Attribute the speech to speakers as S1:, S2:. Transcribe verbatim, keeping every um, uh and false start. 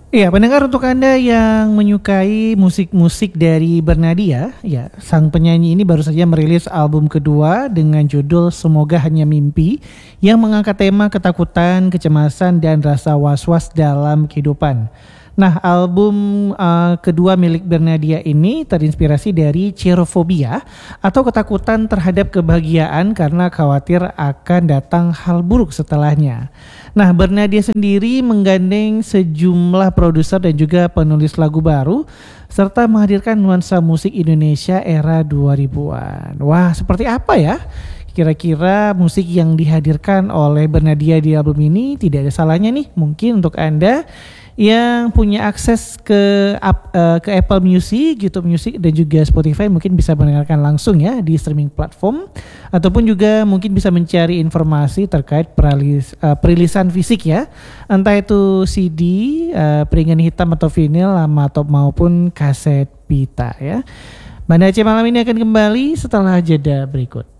S1: Iya, pendengar, untuk Anda yang menyukai musik-musik dari Bernadia, ya, sang penyanyi ini baru saja merilis album kedua dengan judul Semoga Hanya Mimpi yang mengangkat tema ketakutan, kecemasan, dan rasa was-was dalam kehidupan. Nah, album uh, kedua milik Bernadia ini terinspirasi dari cherophobia atau ketakutan terhadap kebahagiaan karena khawatir akan datang hal buruk setelahnya. Nah, Bernadia sendiri menggandeng sejumlah produser dan juga penulis lagu baru serta menghadirkan nuansa musik Indonesia era dua ribuan. Wah, seperti apa ya kira-kira musik yang dihadirkan oleh Bernadia di album ini? Tidak ada salahnya nih mungkin untuk Anda yang punya akses ke up, uh, ke Apple Music, YouTube Music, dan juga Spotify mungkin bisa mendengarkan langsung ya di streaming platform, ataupun juga mungkin bisa mencari informasi terkait peralis, uh, perilisan fisik ya, entah itu C D, uh, piringan hitam atau vinyl, atau maupun kaset pita ya. Banda Aceh malam ini akan kembali setelah jeda berikut.